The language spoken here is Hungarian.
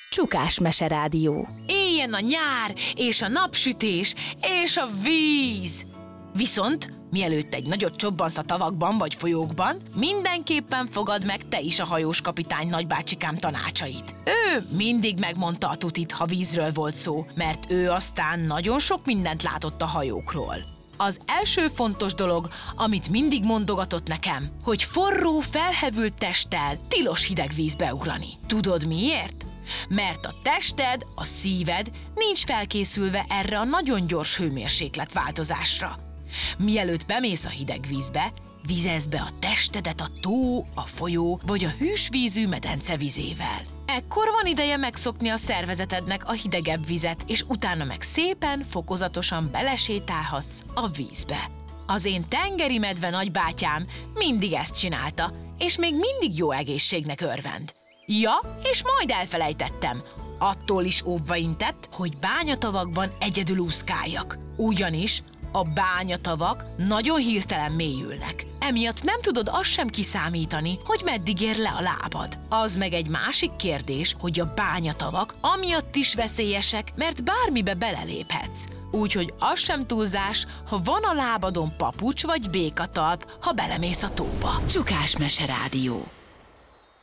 Csukás Meserádió. Éljen a nyár, és a napsütés, és a víz! Viszont, mielőtt egy nagyot csobbansz a tavakban vagy folyókban, mindenképpen fogad meg te is a hajós kapitány nagybácsikám tanácsait. Ő mindig megmondta a tutit, ha vízről volt szó, mert ő aztán nagyon sok mindent látott a hajókról. Az első fontos dolog, amit mindig mondogatott nekem, hogy forró, felhevült testtel tilos hideg vízbe ugrani. Tudod miért? Mert a tested, a szíved nincs felkészülve erre a nagyon gyors hőmérséklet változásra. Mielőtt bemész a hideg vízbe, vizezd be a testedet a tó, a folyó vagy a hűsvízű medence vizével. Ekkor van ideje megszokni a szervezetednek a hidegebb vizet, és utána meg szépen, fokozatosan belesétálhatsz a vízbe. Az én tengeri medve nagybátyám mindig ezt csinálta, és még mindig jó egészségnek örvend. Ja, és majd elfelejtettem. Attól is óvva intett, hogy bányatavakban egyedül úszkáljak. Ugyanis a bányatavak nagyon hirtelen mélyülnek. Emiatt nem tudod azt sem kiszámítani, hogy meddig ér le a lábad. Az meg egy másik kérdés, hogy a bányatavak amiatt is veszélyesek, mert bármibe beleléphetsz. Úgyhogy az sem túlzás, ha van a lábadon papucs vagy békatalp, ha belemész a tóba. Csukás Meserádió.